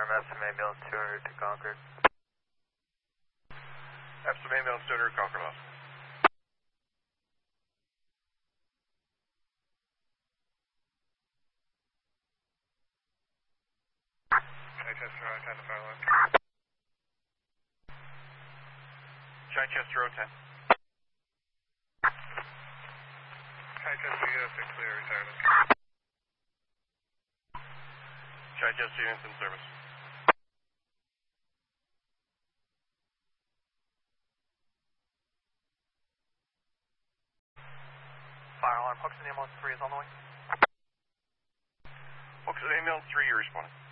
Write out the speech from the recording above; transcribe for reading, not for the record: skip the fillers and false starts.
Alarm, SMA ambulance 200 to Concord. SMA ambulance 200 Concord lost. Chichester Road 10 to fire alarm. Chichester Road 10. Chichester units in clear retirement. Chichester units in service. Fire alarm, Hooks and ambulance 3 is on the way. Hooks and ambulance 3, you're responding.